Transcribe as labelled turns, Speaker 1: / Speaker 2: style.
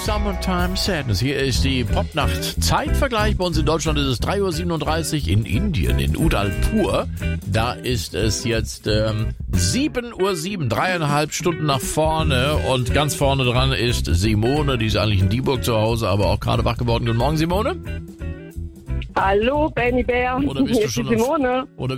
Speaker 1: Summertime Sadness. Hier ist die Popnacht. Zeitvergleich bei uns in Deutschland ist es 3:37 Uhr. In Indien, in Udalpur, da ist es jetzt 7:07 Uhr, 3,5 Stunden nach vorne. Und ganz vorne dran ist Simone, die ist eigentlich in Dieburg zu Hause, aber auch gerade wach geworden. Guten Morgen, Simone.
Speaker 2: Hallo, Benny Bär.
Speaker 1: Oder bist
Speaker 2: Hier
Speaker 1: du
Speaker 2: ist
Speaker 1: schon
Speaker 2: die Simone.
Speaker 1: Oder